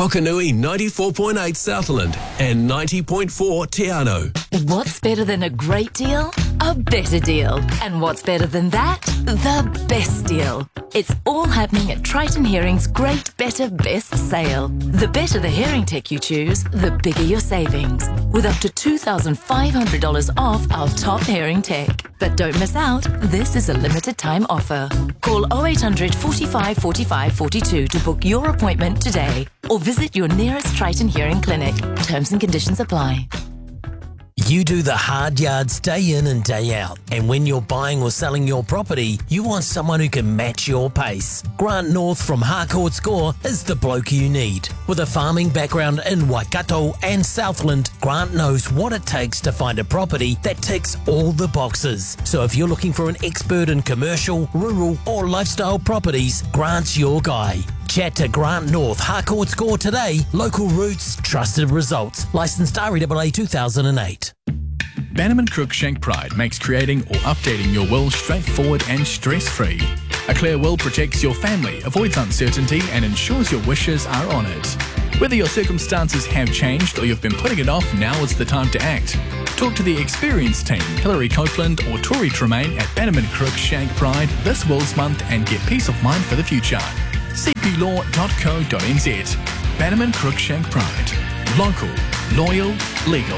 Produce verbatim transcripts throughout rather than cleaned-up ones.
Hokanui ninety-four point eight Southland and ninety point four Te Anau. What's better than a great deal? A better deal. And what's better than that? The best deal. It's all happening at Triton Hearing's Great Better Best Sale. The better the hearing tech you choose, the bigger your savings. With up to two thousand five hundred dollars off our top hearing tech. But don't miss out, this is a limited time offer. Call oh eight hundred, forty-five, forty-five, forty-two to book your appointment today. Or visit your nearest Triton Hearing clinic. Terms and conditions apply. You do the hard yards day in and day out, and when you're buying or selling your property, you want someone who can match your pace. Grant North from Harcourt Score is the bloke you need. With a farming background in Waikato and Southland, Grant knows what it takes to find a property that ticks all the boxes. So if you're looking for an expert in commercial, rural or lifestyle properties, Grant's your guy. Chat to Grant North Harcourt Score today. Local roots, trusted results. Licensed R E A A two thousand eight. Bannerman Cruikshank Pride makes creating or updating your will straightforward and stress-free. A clear will protects your family, avoids uncertainty and ensures your wishes are honoured. Whether your circumstances have changed or you've been putting it off, now is the time to act. Talk to the experienced team, Hilary Copeland or Tori Tremaine at Bannerman Cruikshank Pride this Wills Month and get peace of mind for the future. c p law dot co dot n z. Bannerman Cruikshank Pride. Local, loyal, legal.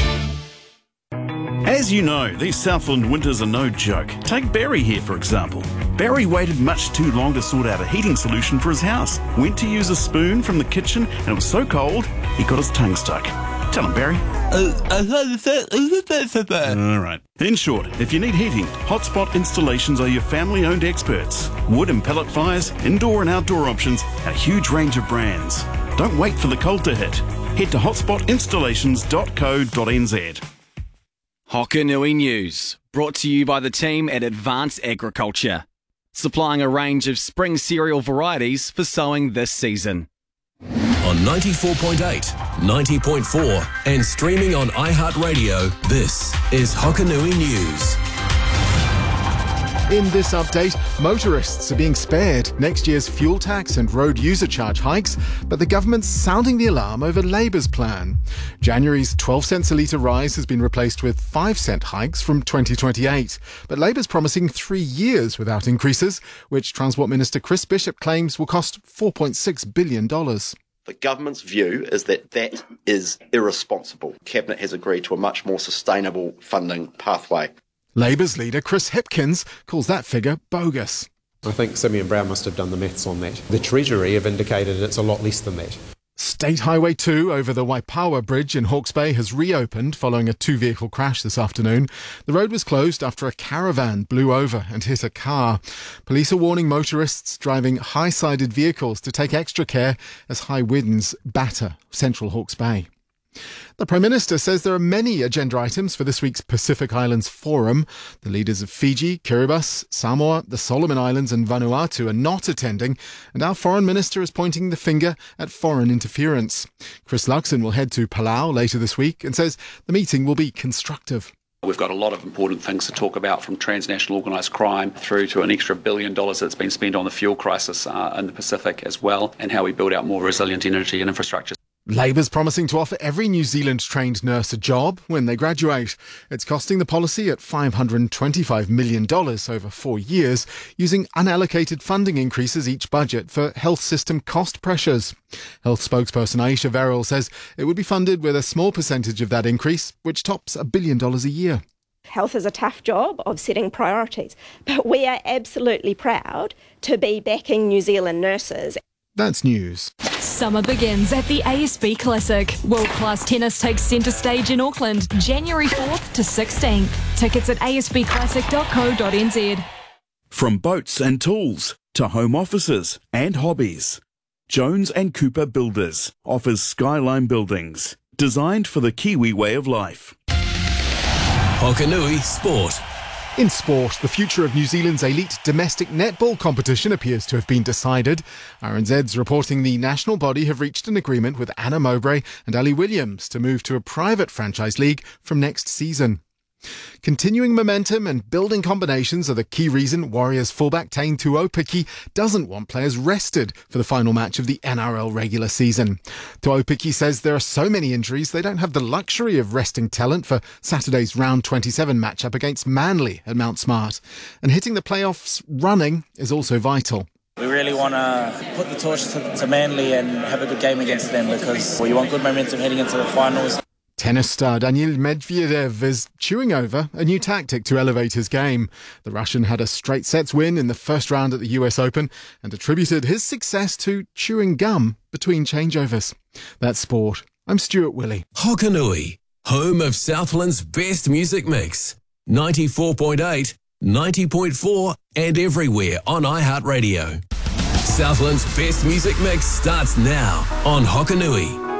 As you know, these Southland winters are no joke. Take Barry here, for example. Barry waited much too long to sort out a heating solution for his house. Went to use a spoon from the kitchen and it was so cold, he got his tongue stuck. Tell him, Barry. Alright. In short, if you need heating, Hotspot Installations are your family-owned experts. Wood and pellet fires, indoor and outdoor options, and a huge range of brands. Don't wait for the cold to hit. Head to hotspot installations dot co dot n z. Hokanui News, brought to you by the team at Advanced Agriculture, supplying a range of spring cereal varieties for sowing this season. On ninety-four point eight, ninety point four and streaming on iHeartRadio, this is Hokanui News. In this update, motorists are being spared next year's fuel tax and road user charge hikes, but the government's sounding the alarm over Labour's plan. January's twelve cents a litre rise has been replaced with five cent hikes from twenty twenty-eight, but Labour's promising three years without increases, which Transport Minister Chris Bishop claims will cost four point six billion dollars. The government's view is that that is irresponsible. Cabinet has agreed to a much more sustainable funding pathway. Labour's leader Chris Hipkins calls that figure bogus. I think Simeon Brown must have done the maths on that. The Treasury have indicated it's a lot less than that. State Highway two over the Waipawa Bridge in Hawke's Bay has reopened following a two-vehicle crash this afternoon. The road was closed after a caravan blew over and hit a car. Police are warning motorists driving high-sided vehicles to take extra care as high winds batter central Hawke's Bay. The Prime Minister says there are many agenda items for this week's Pacific Islands Forum. The leaders of Fiji, Kiribati, Samoa, the Solomon Islands and Vanuatu are not attending, and our Foreign Minister is pointing the finger at foreign interference. Chris Luxon will head to Palau later this week and says the meeting will be constructive. We've got a lot of important things to talk about, from transnational organised crime through to an extra billion dollars that's been spent on the fuel crisis uh, in the Pacific as well, and how we build out more resilient energy and infrastructure. Labour's promising to offer every New Zealand-trained nurse a job when they graduate. It's costing the policy at five hundred twenty-five million dollars over four years, using unallocated funding increases each budget for health system cost pressures. Health spokesperson Aisha Verrill says it would be funded with a small percentage of that increase, which tops a billion dollars a year. Health is a tough job of setting priorities, but we are absolutely proud to be backing New Zealand nurses. That's news. Summer begins at the A S B Classic. World-class tennis takes centre stage in Auckland, January fourth to sixteenth. Tickets at a s b classic dot co dot n z. From boats and tools to home offices and hobbies, Jones and Cooper Builders offers skyline buildings designed for the Kiwi way of life. Hokanui Sport. In sport, the future of New Zealand's elite domestic netball competition appears to have been decided. R N Z's reporting the national body have reached an agreement with Anna Mowbray and Ali Williams to move to a private franchise league from next season. Continuing momentum and building combinations are the key reason Warriors fullback Taine Tuopiki doesn't want players rested for the final match of the N R L regular season. Tuopiki says there are so many injuries they don't have the luxury of resting talent for Saturday's round twenty-seven matchup against Manly at Mount Smart. And hitting the playoffs running is also vital. We really want to put the torch to, to Manly and have a good game against them because we want good momentum heading into the finals. Tennis star Daniil Medvedev is chewing over a new tactic to elevate his game. The Russian had a straight sets win in the first round at the U S Open and attributed his success to chewing gum between changeovers. That's sport. I'm Stuart Willey. Hokanui, home of Southland's best music mix. ninety-four point eight, ninety point four and everywhere on iHeartRadio. Southland's best music mix starts now on Hokanui.